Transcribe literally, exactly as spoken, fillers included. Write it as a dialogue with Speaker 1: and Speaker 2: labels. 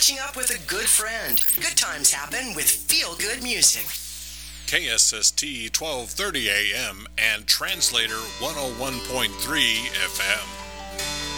Speaker 1: catching up with a good friend. Good times happen with feel-good music.
Speaker 2: K S S T twelve thirty A M and Translator one oh one point three F M.